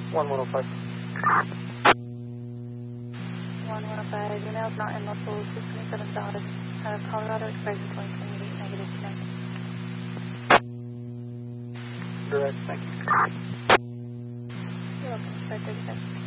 1105. 1105, you're now not in local 627 Dallas, Colorado, expiration 2028, negative connect. Direct, thank you. You're welcome, expect 30 seconds.